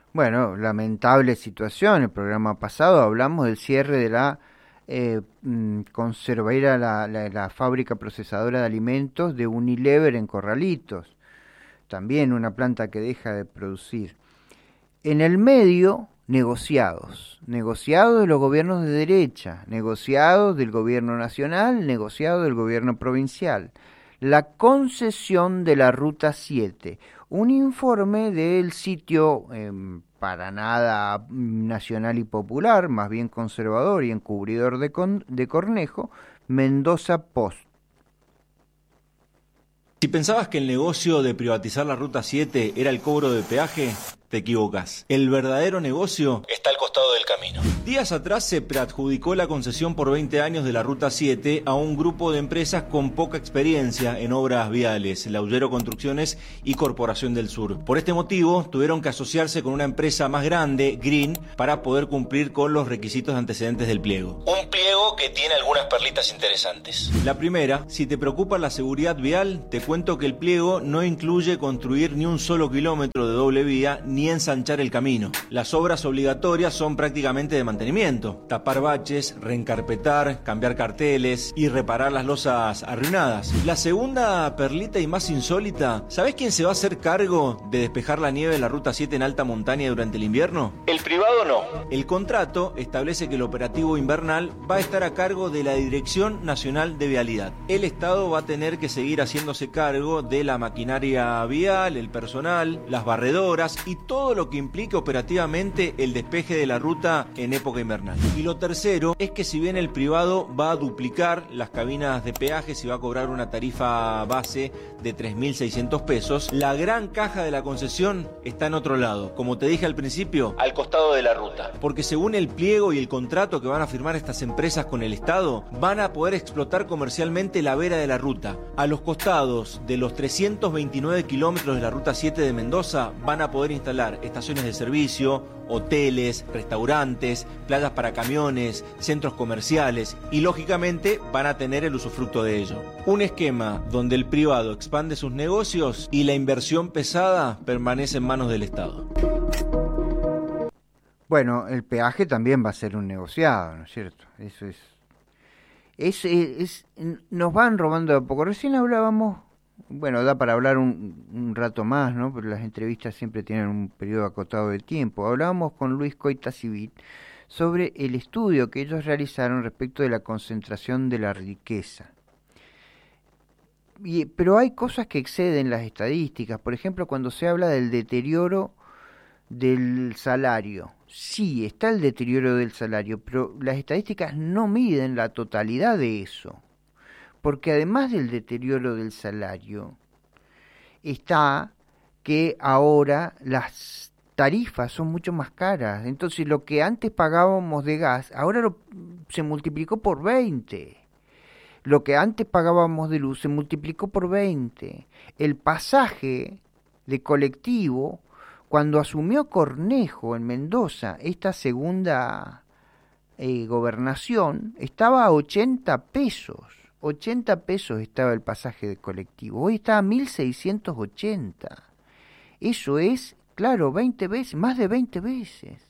Bueno, lamentable situación. El programa pasado hablamos del cierre de la conservadora, la fábrica procesadora de alimentos de Unilever en Corralitos. También una planta que deja de producir. En el medio, negociados. Negociados de los gobiernos de derecha, negociados del gobierno nacional, negociados del gobierno provincial. La concesión de la Ruta 7. Un informe del sitio para nada nacional y popular, más bien conservador y encubridor de Cornejo, Mendoza Post. Si pensabas que el negocio de privatizar la Ruta 7 era el cobro de peaje, te equivocas. El verdadero negocio está al costado del camino. Días atrás se preadjudicó la concesión por 20 años de la Ruta 7 a un grupo de empresas con poca experiencia en obras viales, Laullero Construcciones y Corporación del Sur. Por este motivo, tuvieron que asociarse con una empresa más grande, Green, para poder cumplir con los requisitos antecedentes del pliego. Un pliego que tiene algunas perlitas interesantes. La primera, si te preocupa la seguridad vial, te cuento que el pliego no incluye construir ni un solo kilómetro de doble vía ni ensanchar el camino. Las obras obligatorias son prácticamente de mantenimiento: tapar baches, reencarpetar, cambiar carteles y reparar las losas arruinadas. La segunda perlita y más insólita, ¿sabés quién se va a hacer cargo de despejar la nieve de la Ruta 7 en alta montaña durante el invierno? El privado no. El contrato establece que el operativo invernal va a estar a cargo de la Dirección Nacional de Vialidad. El Estado va a tener que seguir haciéndose cargo de la maquinaria vial, el personal, las barredoras y todo lo que implique operativamente el despeje de la ruta en época invernal. Y lo tercero es que si bien el privado va a duplicar las cabinas de peajes y va a cobrar una tarifa base de 3.600 pesos, la gran caja de la concesión está en otro lado, como te dije al principio, al costado de la ruta. Porque según el pliego y el contrato que van a firmar estas empresas con el Estado, van a poder explotar comercialmente la vera de la ruta. A los costados de los 329 kilómetros de la Ruta 7 de Mendoza van a poder instalar estaciones de servicio, hoteles, restaurantes, playas para camiones, centros comerciales y lógicamente van a tener el usufructo de ello. Un esquema donde el privado expande sus negocios y la inversión pesada permanece en manos del Estado. Bueno, el peaje también va a ser un negociado, ¿no es cierto? Eso nos van robando de a poco. Recién hablábamos, bueno, da para hablar un rato más, ¿no? Pero las entrevistas siempre tienen un periodo acotado de tiempo. Hablábamos con Luis Coita Civil sobre el estudio que ellos realizaron respecto de la concentración de la riqueza. Pero hay cosas que exceden las estadísticas. Por ejemplo, cuando se habla del deterioro del salario. Sí, está el deterioro del salario, pero las estadísticas no miden la totalidad de eso. Porque además del deterioro del salario, está que ahora las tarifas son mucho más caras. Entonces lo que antes pagábamos de gas, ahora se multiplicó por 20. Lo que antes pagábamos de luz se multiplicó por 20. El pasaje de colectivo, cuando asumió Cornejo en Mendoza esta segunda gobernación, estaba a 80 pesos. 80 pesos estaba el pasaje de colectivo. Hoy está a 1.680. Eso es, claro, 20 veces, más de 20 veces.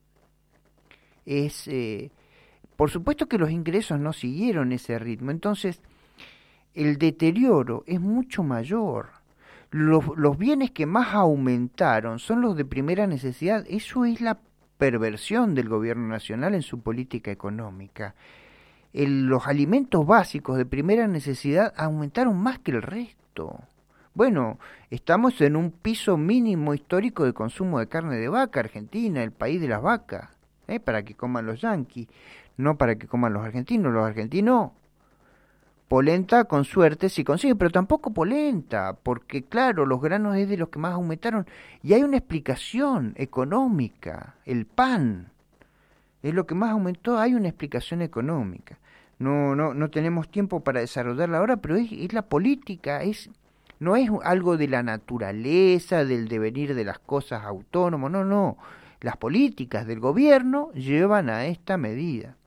Por supuesto que los ingresos no siguieron ese ritmo. Entonces, el deterioro es mucho mayor. Los bienes que más aumentaron son los de primera necesidad. Eso es la perversión del gobierno nacional en su política económica. Los alimentos básicos de primera necesidad aumentaron más que el resto. Bueno, estamos en un piso mínimo histórico de consumo de carne de vaca. Argentina, el país de las vacas, para que coman los yanquis, no para que coman los argentinos. Los argentinos, polenta con suerte si consiguen, pero tampoco polenta, porque claro, los granos es de los que más aumentaron. Y hay una explicación económica, el pan es lo que más aumentó, hay una explicación económica. No tenemos tiempo para desarrollarla ahora, pero es la política, no es algo de la naturaleza, del devenir de las cosas autónomo, no. Las políticas del gobierno llevan a esta medida.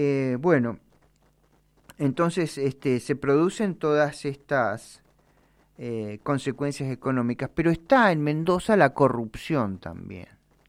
Bueno, entonces se producen todas estas consecuencias económicas, pero está en Mendoza la corrupción también.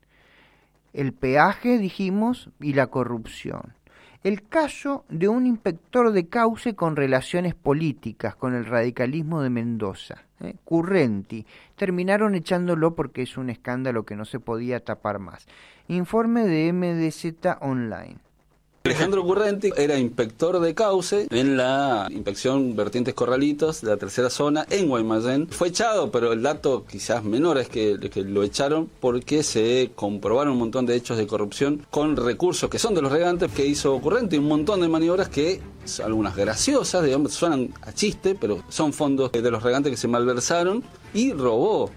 El peaje, dijimos, y la corrupción. El caso de un inspector de cauce con relaciones políticas con el radicalismo de Mendoza, Currenti. Terminaron echándolo porque es un escándalo que no se podía tapar más. Informe de MDZ Online. Alejandro Currenti era inspector de cauce en la inspección Vertientes Corralitos de la tercera zona en Guaymallén. Fue echado, pero el dato quizás menor es que lo echaron porque se comprobaron un montón de hechos de corrupción con recursos que son de los regantes que hizo Currenti, un montón de maniobras que, algunas graciosas, digamos, suenan a chiste, pero son fondos de los regantes que se malversaron, y robó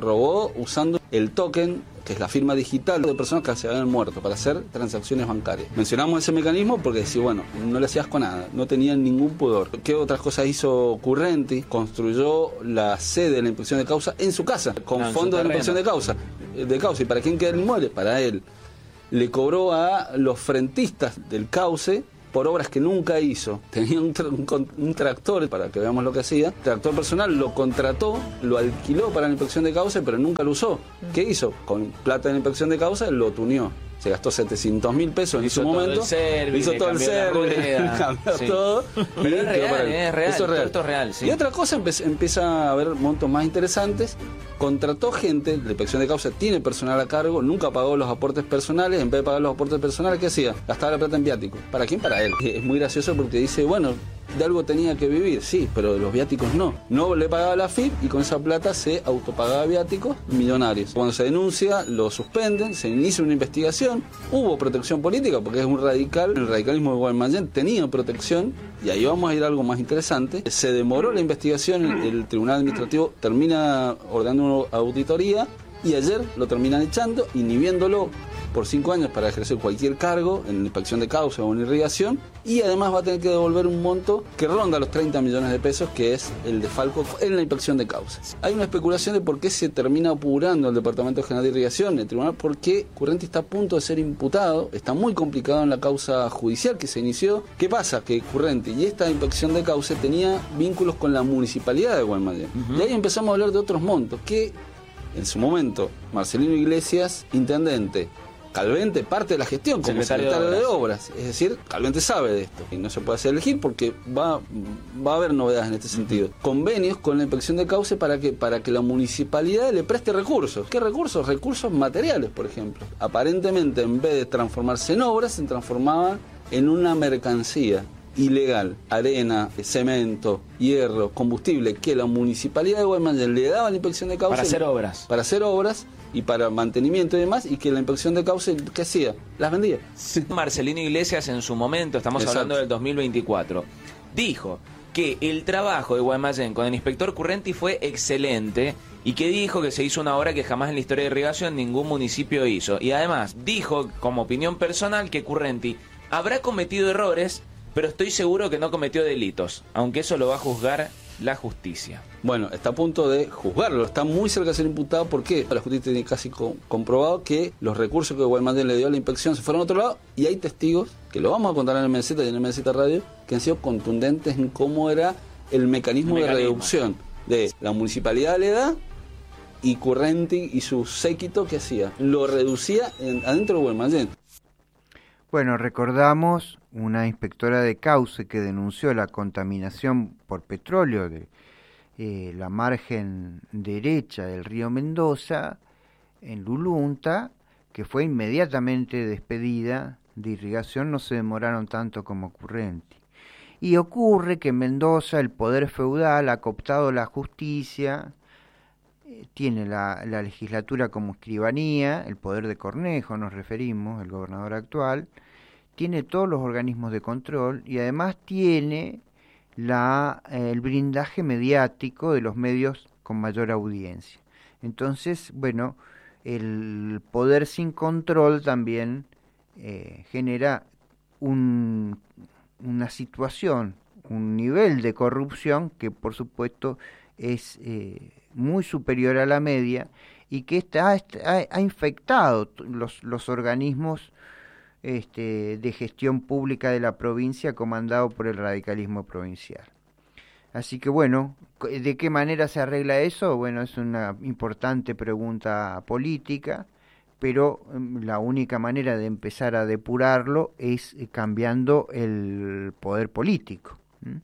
usando el token, que es la firma digital de personas que se habían muerto para hacer transacciones bancarias. Mencionamos ese mecanismo porque decía, bueno, no le hacías con nada, no tenían ningún pudor. ¿Qué otras cosas hizo Currenti? Construyó la sede de la inspección de causa en su casa, con fondos de la inspección de causa. ¿Y para quién queda el inmueble? Para él. Le cobró a los frentistas del cauce por obras que nunca hizo. Tenía un tractor, para que veamos lo que hacía, tractor personal, lo contrató, lo alquiló para la inspección de cauce, pero nunca lo usó. ¿Qué hizo? Con plata de la inspección de cauce lo tuneó. Se gastó 700.000 pesos en su momento. Hizo todo el service, cambió todo. Pero es real, Eso es real. Esto es real, sí. Y otra cosa, empieza a haber montos más interesantes. Contrató gente, la inspección de causa tiene personal a cargo, nunca pagó los aportes personales. En vez de pagar los aportes personales, ¿qué hacía? Gastaba la plata en viáticos. ¿Para quién? Para él. Es muy gracioso porque dice, bueno, de algo tenía que vivir, sí, pero de los viáticos no. No le pagaba la FIP y con esa plata se autopagaba viáticos millonarios. Cuando se denuncia, lo suspenden, se inicia una investigación. Hubo protección política porque es un radical. El radicalismo de Guaymallén tenía protección, y ahí vamos a ir a algo más interesante. Se demoró la investigación, el Tribunal Administrativo termina ordenando una auditoría y ayer lo terminan echando, inhibiéndolo por 5 años para ejercer cualquier cargo en la inspección de causa o en irrigación, y además va a tener que devolver un monto que ronda los 30 millones de pesos, que es el de Falco en la inspección de causas. Hay una especulación de por qué se termina apurando el Departamento General de Irrigación, el tribunal, porque Currenti está a punto de ser imputado, está muy complicado en la causa judicial que se inició. ¿Qué pasa? Que Currenti y esta inspección de causa tenía vínculos con la municipalidad de Guaymallén. Y ahí empezamos a hablar de otros montos, que en su momento Marcelino Iglesias, intendente, Calvente parte de la gestión como secretario de obras. Es decir, Calvente sabe de esto y no se puede hacer elegir porque va a haber novedades en este sentido. Convenios con la inspección de cauce para que la municipalidad le preste recursos. ¿Qué recursos? Recursos materiales, por ejemplo. Aparentemente, en vez de transformarse en obras, se transformaban en una mercancía ilegal: arena, cemento, hierro, combustible, que la municipalidad de Guaymallén le daba a la inspección de cauce para hacer obras y para mantenimiento y demás, y que la inspección de cauce, ¿qué hacía? Las vendía. Marcelino Iglesias, en su momento, estamos hablando del 2024, dijo que el trabajo de Guaymallén con el inspector Currenti fue excelente, y que dijo que se hizo una obra que jamás en la historia de irrigación ningún municipio hizo. Y además dijo, como opinión personal, que Currenti habrá cometido errores, pero estoy seguro que no cometió delitos, aunque eso lo va a juzgar la justicia. Bueno, está a punto de juzgarlo, está muy cerca de ser imputado. ¿Por qué? La justicia tiene casi comprobado que los recursos que Guaymallén le dio a la inspección se fueron a otro lado, y hay testigos, que lo vamos a contar en el MZ y en el MZ Radio, que han sido contundentes en cómo era el mecanismo de reducción de la municipalidad le da, y Currenti y su séquito, ¿qué hacía? Lo reducía adentro de Guaymallén. Bueno, recordamos una inspectora de cauce que denunció la contaminación por petróleo de la margen derecha del río Mendoza, en Lulunta, que fue inmediatamente despedida de irrigación. No se demoraron tanto como Currenti. Y ocurre que en Mendoza el poder feudal ha cooptado la justicia, tiene la legislatura como escribanía, el poder de Cornejo nos referimos, el gobernador actual, tiene todos los organismos de control y además tiene el blindaje mediático de los medios con mayor audiencia. Entonces, bueno, el poder sin control también genera una situación, un nivel de corrupción que por supuesto es muy superior a la media, y que ha infectado los organismos de gestión pública de la provincia, comandado por el radicalismo provincial. Así que bueno, ¿de qué manera se arregla eso? Bueno, es una importante pregunta política, pero la única manera de empezar a depurarlo es cambiando el poder político.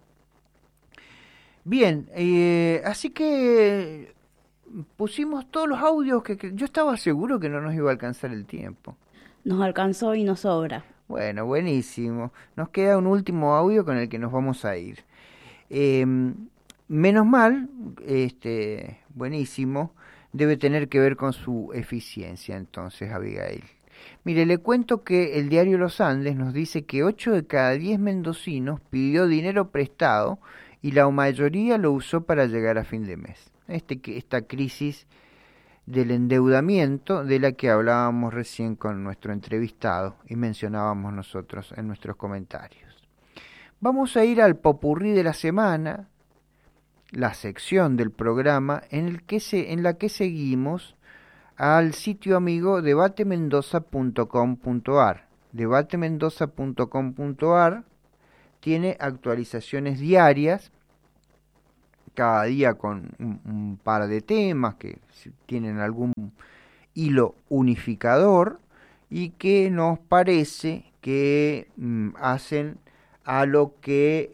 Bien, así que pusimos todos los audios que yo estaba seguro que no nos iba a alcanzar el tiempo. Nos alcanzó y nos sobra. Bueno, buenísimo. Nos queda un último audio con el que nos vamos a ir. Menos mal, buenísimo, debe tener que ver con su eficiencia entonces, Abigail. Mire, le cuento que el diario Los Andes nos dice que 8 de cada 10 mendocinos pidió dinero prestado y la mayoría lo usó para llegar a fin de mes. Esta crisis del endeudamiento de la que hablábamos recién con nuestro entrevistado y mencionábamos nosotros en nuestros comentarios. Vamos a ir al popurrí de la semana, la sección del programa en la que seguimos al sitio amigo debatemendoza.com.ar. Debatemendoza.com.ar tiene actualizaciones diarias, cada día con un par de temas que tienen algún hilo unificador y que nos parece que hacen a lo que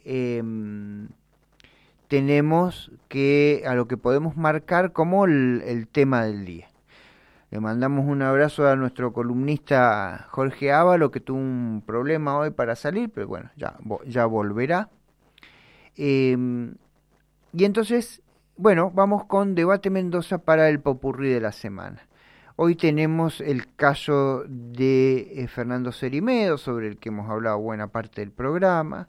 a lo que podemos marcar como el tema del día. Le mandamos un abrazo a nuestro columnista Jorge Ávalo, que tuvo un problema hoy para salir, pero bueno, ya volverá. Y entonces, bueno, vamos con Debate Mendoza para el popurrí de la semana. Hoy tenemos el caso de Fernando Cerimedo, sobre el que hemos hablado buena parte del programa.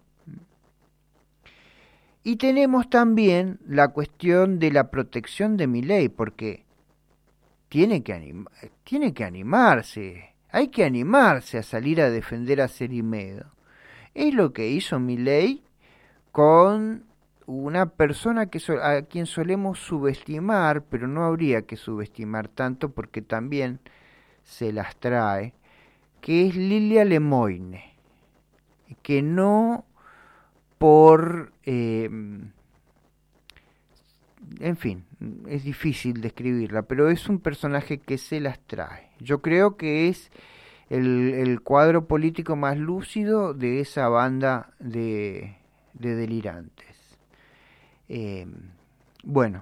Y tenemos también la cuestión de la protección de Milei, porque tiene que animarse, hay que animarse a salir a defender a Cerimedo. Es lo que hizo Milei con una persona a quien solemos subestimar, pero no habría que subestimar tanto porque también se las trae, que es Lilia Lemoine, que no por... en fin, es difícil describirla, pero es un personaje que se las trae. Yo creo que es el cuadro político más lúcido de esa banda de delirantes. Bueno,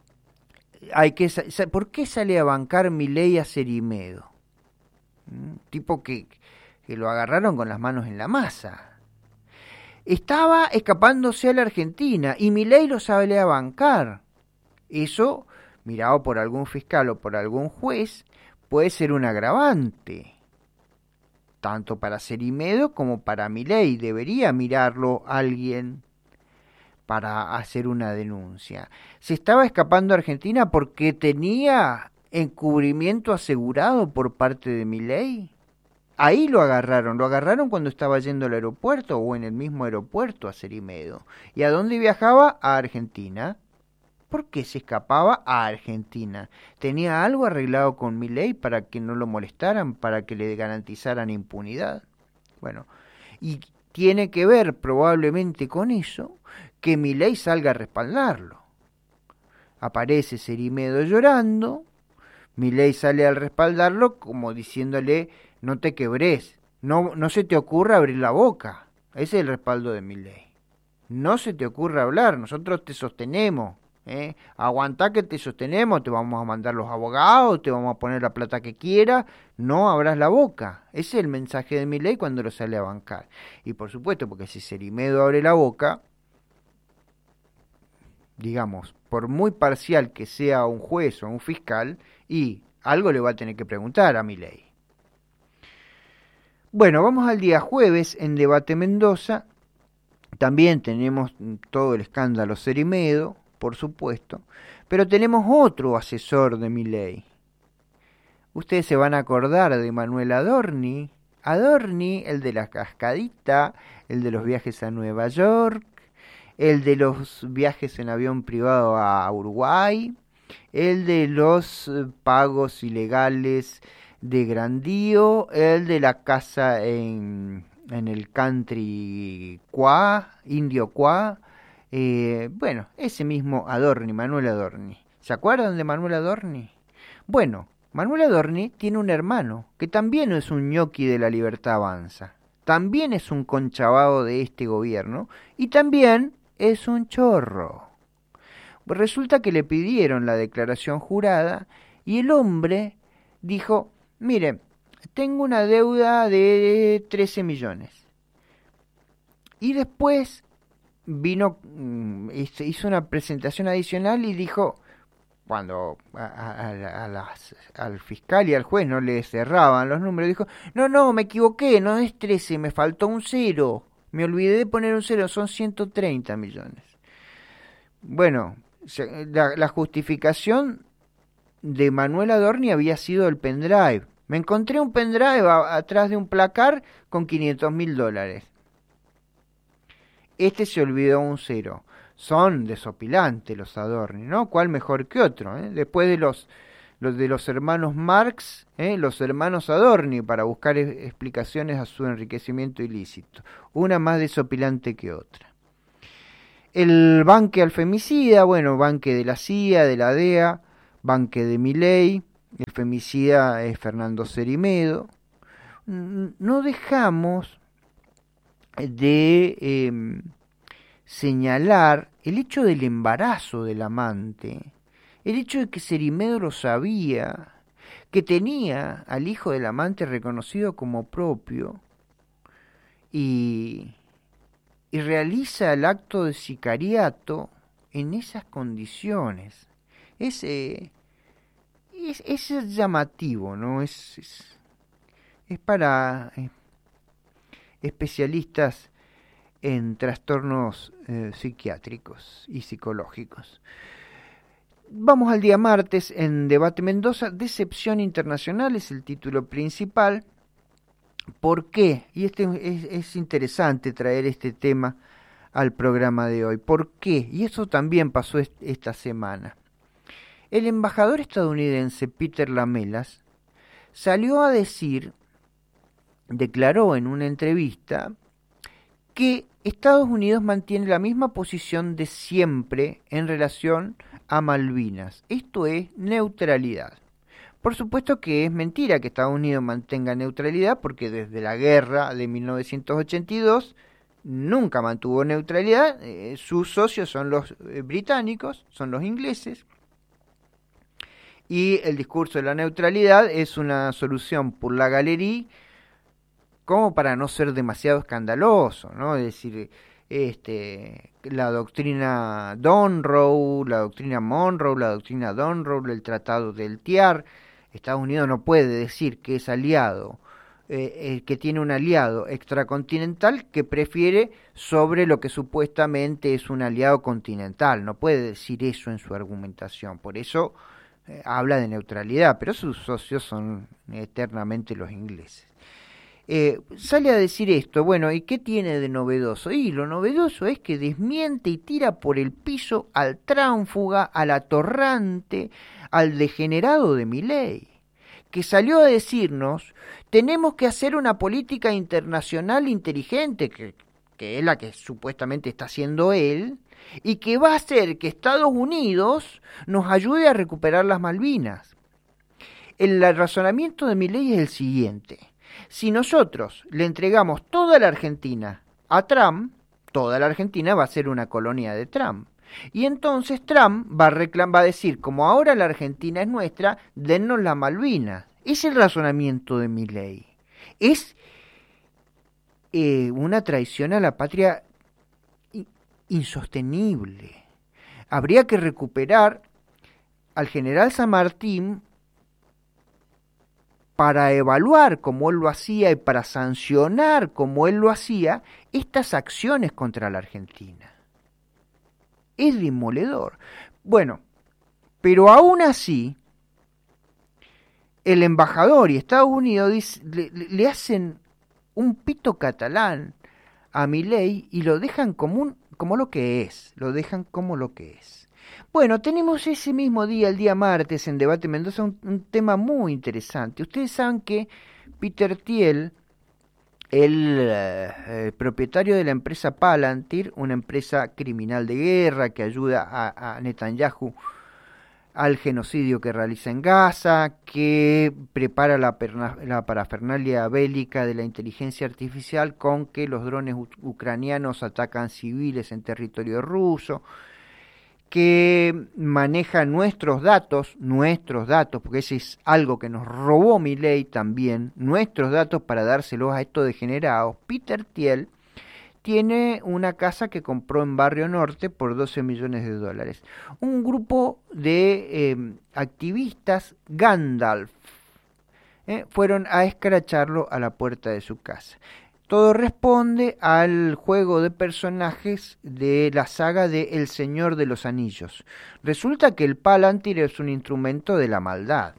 ¿por qué sale a bancar Milei a Cerimedo? Tipo que lo agarraron con las manos en la masa. Estaba escapándose a la Argentina y Milei lo sale a bancar. Eso, mirado por algún fiscal o por algún juez, puede ser un agravante, tanto para Cerimedo como para Milei. Debería mirarlo alguien para hacer una denuncia. Se estaba escapando a Argentina porque tenía encubrimiento asegurado por parte de Milei. Ahí lo agarraron cuando estaba yendo al aeropuerto o en el mismo aeropuerto a Cerimedo. ¿Y a dónde viajaba? A Argentina. ¿Por qué se escapaba a Argentina? ¿Tenía algo arreglado con Milei para que no lo molestaran, para que le garantizaran impunidad? Bueno, y tiene que ver probablemente con eso que Milei salga a respaldarlo. Aparece Cerimedo llorando, Milei sale a respaldarlo como diciéndole: no te quebres, no se te ocurra abrir la boca. Ese es el respaldo de Milei. No se te ocurra hablar, nosotros te sostenemos. Aguantá que te sostenemos, te vamos a mandar los abogados, te vamos a poner la plata que quieras, no abras la boca. Ese es el mensaje de Milei cuando lo sale a bancar. Y por supuesto, porque si Cerimedo abre la boca, digamos, por muy parcial que sea un juez o un fiscal, y algo le va a tener que preguntar a Milei. Bueno, vamos al día jueves en Debate Mendoza. También tenemos todo el escándalo Cerimedo, por supuesto, pero tenemos otro asesor de Milei. Ustedes se van a acordar de Manuel Adorni, el de la cascadita, el de los viajes a Nueva York, el de los viajes en avión privado a Uruguay, el de los pagos ilegales de Grandío, el de la casa en el country Indio Qua, Bueno, ese mismo Adorni, Manuel Adorni. ¿Se acuerdan de Manuel Adorni? Bueno, Manuel Adorni tiene un hermano que también es un ñoqui de La Libertad Avanza. También es un conchabado de este gobierno y también es un chorro. Resulta que le pidieron la declaración jurada y el hombre dijo, mire, tengo una deuda de 13 millones. Y después vino, hizo una presentación adicional y dijo, cuando al fiscal y al juez no le cerraban los números, dijo, no, me equivoqué, no es 13, me faltó un 0, me olvidé de poner un 0, son 130 millones. Bueno, la justificación de Manuel Adorni había sido el pendrive. Me encontré un pendrive atrás de un placar con $500.000. Este se olvidó un 0. Son desopilantes los Adorni, ¿no? ¿Cuál mejor que otro? Después de los hermanos Marx, los hermanos Adorni, para buscar explicaciones a su enriquecimiento ilícito. Una más desopilante que otra. El banque al femicida, bueno, banque de la CIA, de la DEA, banque de Milei, el femicida es Fernando Cerimedo. No dejamos de señalar el hecho del embarazo del amante, el hecho de que Cerimedo lo sabía, que tenía al hijo del amante reconocido como propio y realiza el acto de sicariato en esas condiciones. Es llamativo, ¿no? Es para especialistas en trastornos psiquiátricos y psicológicos. Vamos al día martes en Debate Mendoza. Decepción internacional es el título principal. ¿Por qué? Y es interesante traer este tema al programa de hoy. ¿Por qué? Y eso también pasó esta semana. El embajador estadounidense Peter Lamelas salió a declaró en una entrevista que Estados Unidos mantiene la misma posición de siempre en relación a Malvinas. Esto es neutralidad. Por supuesto que es mentira que Estados Unidos mantenga neutralidad, porque desde la guerra de 1982 nunca mantuvo neutralidad. Sus socios son los británicos, son los ingleses. Y el discurso de la neutralidad es una solución por la galería, como para no ser demasiado escandaloso, ¿no? Es decir, la doctrina Monroe, la doctrina Donroe, el Tratado del TIAR. Estados Unidos no puede decir que es aliado, que tiene un aliado extracontinental que prefiere sobre lo que supuestamente es un aliado continental. No puede decir eso en su argumentación. Por eso habla de neutralidad, pero sus socios son eternamente los ingleses. Sale a decir esto, bueno, ¿y qué tiene de novedoso? Y lo novedoso es que desmiente y tira por el piso al tránfuga, al atorrante, al degenerado de Milei, que salió a decirnos, tenemos que hacer una política internacional inteligente, que es la que supuestamente está haciendo él, y que va a hacer que Estados Unidos nos ayude a recuperar las Malvinas. El razonamiento de Milei es el siguiente. Si nosotros le entregamos toda la Argentina a Trump, toda la Argentina va a ser una colonia de Trump. Y entonces Trump va a decir, como ahora la Argentina es nuestra, dennos la Malvinas. Es el razonamiento de Milei. Es una traición a la patria insostenible. Habría que recuperar al general San Martín para evaluar como él lo hacía y para sancionar como él lo hacía estas acciones contra la Argentina. Es demoledor. Bueno, pero aún así, el embajador y Estados Unidos le hacen un pito catalán a Milei y lo dejan como lo que es, lo dejan como lo que es. Bueno, tenemos ese mismo día, el día martes, en Debate Mendoza, un tema muy interesante. Ustedes saben que Peter Thiel el propietario de la empresa Palantir, una empresa criminal de guerra que ayuda a Netanyahu al genocidio que realiza en Gaza, que prepara la parafernalia bélica de la inteligencia artificial con que los drones ucranianos atacan civiles en territorio ruso, que maneja nuestros datos, porque ese es algo que nos robó Milei también, nuestros datos para dárselos a estos degenerados. Peter Thiel tiene una casa que compró en Barrio Norte por $12 millones. Un grupo de activistas Gandalf fueron a escracharlo a la puerta de su casa. Todo responde al juego de personajes de la saga de El Señor de los Anillos. Resulta que el Palantir es un instrumento de la maldad.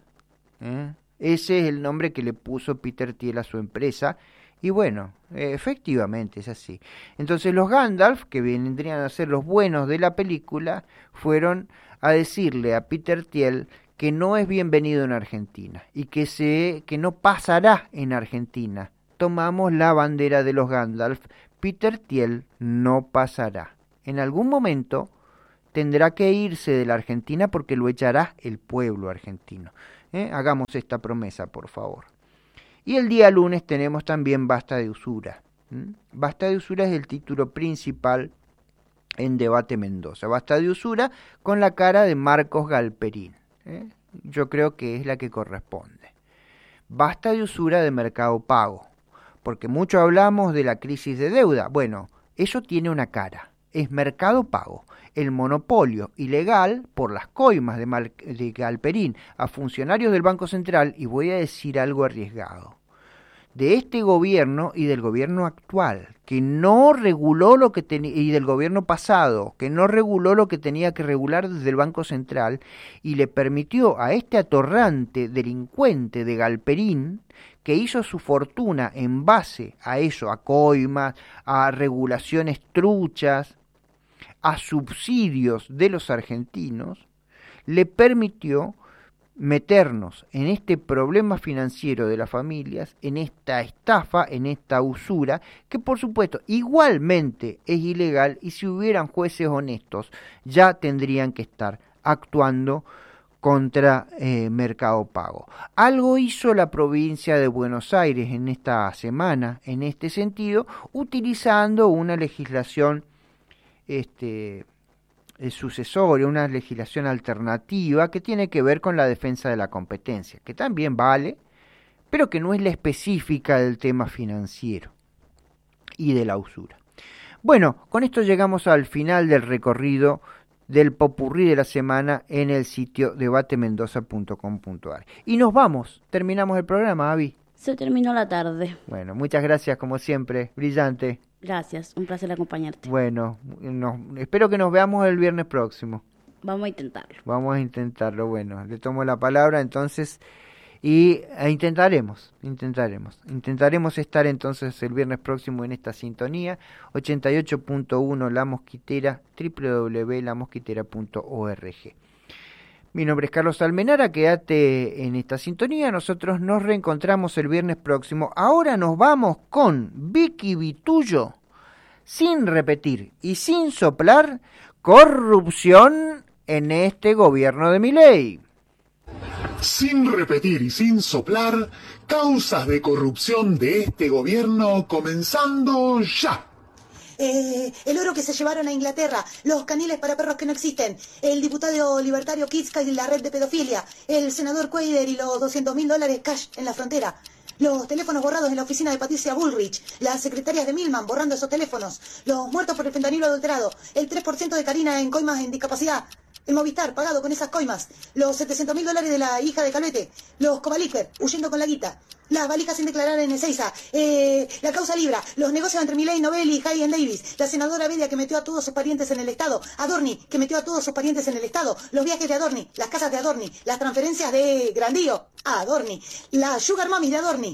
Ese es el nombre que le puso Peter Thiel a su empresa. Y bueno, efectivamente es así. Entonces los Gandalf, que vendrían a ser los buenos de la película, fueron a decirle a Peter Thiel que no es bienvenido en Argentina y que no pasará en Argentina. Tomamos la bandera de los Gandalf, Peter Thiel no pasará. En algún momento tendrá que irse de la Argentina porque lo echará el pueblo argentino. Hagamos esta promesa, por favor. Y el día lunes tenemos también Basta de Usura. Basta de Usura es el título principal en Debate Mendoza. Basta de Usura con la cara de Marcos Galperín. Yo creo que es la que corresponde. Basta de usura de Mercado Pago. Porque mucho hablamos de la crisis de deuda. Bueno, eso tiene una cara. Es Mercado Pago, el monopolio ilegal por las coimas de Galperín a funcionarios del Banco Central, y voy a decir algo arriesgado, de este gobierno y del gobierno actual, que no reguló lo que tenía, y del gobierno pasado, que no reguló lo que tenía que regular desde el Banco Central, y le permitió a este atorrante delincuente de Galperín, que hizo su fortuna en base a eso, a coimas, a regulaciones truchas, a subsidios de los argentinos, le permitió meternos en este problema financiero de las familias, en esta estafa, en esta usura, que por supuesto igualmente es ilegal, y si hubieran jueces honestos ya tendrían que estar actuando contra Mercado Pago. Algo hizo la provincia de Buenos Aires en esta semana en este sentido, utilizando una legislación sucesoria, una legislación alternativa que tiene que ver con la defensa de la competencia, que también vale, pero que no es la específica del tema financiero y de la usura. Bueno, con esto llegamos al final del recorrido del popurrí de la semana en el sitio debatemendoza.com.ar. Y nos vamos, terminamos el programa, Avi. Se terminó la tarde. Bueno, muchas gracias como siempre, brillante. Gracias, un placer acompañarte. Bueno, espero que nos veamos el viernes próximo. Vamos a intentarlo. Vamos a intentarlo, bueno, le tomo la palabra entonces y intentaremos estar entonces el viernes próximo en esta sintonía, 88.1 La Mosquitera, www.lamosquitera.org. Mi nombre es Carlos Almenara, quédate en esta sintonía, nosotros nos reencontramos el viernes próximo. Ahora nos vamos con Vicky Vitullo, sin repetir y sin soplar, corrupción en este gobierno de Milei. Sin repetir y sin soplar, causas de corrupción de este gobierno comenzando ya. El oro que se llevaron a Inglaterra, los caniles para perros que no existen, el diputado libertario Kitska y la red de pedofilia, el senador Quader y los $200.000 cash en la frontera, los teléfonos borrados en la oficina de Patricia Bullrich, las secretarias de Milman borrando esos teléfonos, los muertos por el fentanilo adulterado, el 3% de Karina en coimas en discapacidad, el Movistar pagado con esas coimas, los $700.000 de la hija de Calvete, los Cobaliker huyendo con la guita, las valijas sin declarar en Ezeiza, la causa Libra, los negocios entre Milei, Novelli y Hayen Davis, la senadora Bedia que metió a todos sus parientes en el Estado, Adorni que metió a todos sus parientes en el Estado, los viajes de Adorni, las casas de Adorni, las transferencias de Grandío a Adorni, las Sugar Mummies de Adorni,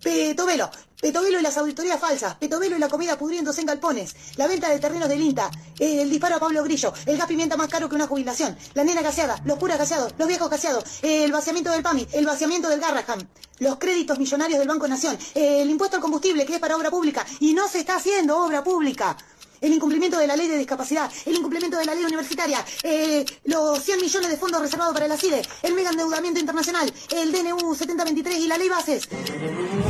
Petovelo y las auditorías falsas, Petovelo y la comida pudriéndose en galpones, la venta de terrenos del INTA, el disparo a Pablo Grillo, el gas pimienta más caro que una jubilación, la nena gaseada, los curas gaseados, los viejos gaseados, el vaciamiento del PAMI, el vaciamiento del Garraham, los créditos millonarios del Banco Nación, el impuesto al combustible que es para obra pública y no se está haciendo obra pública. El incumplimiento de la ley de discapacidad, el incumplimiento de la ley universitaria, los 100 millones de fondos reservados para la CIDE, el mega endeudamiento internacional, el DNU 7023 y la ley Bases.